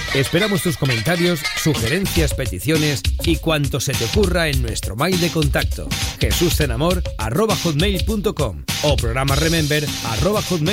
Esperamos tus comentarios, sugerencias, peticiones y cuanto se te ocurra en nuestro mail de contacto, jesusenamor@hotmail.com o programaremember@hotmail.com.